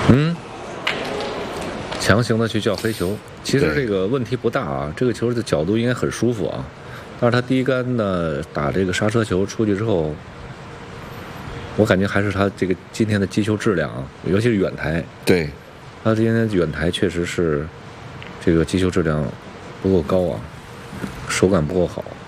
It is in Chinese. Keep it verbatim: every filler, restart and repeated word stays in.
嗯，强行的去叫飞球，其实这个问题不大啊，这个球的角度应该很舒服啊。但是他第一杆呢打这个刹车球出去之后，我感觉还是他这个今天的击球质量啊，尤其是远台。 对， 他今天的远台确实是这个击球质量不够高啊，手感不够好。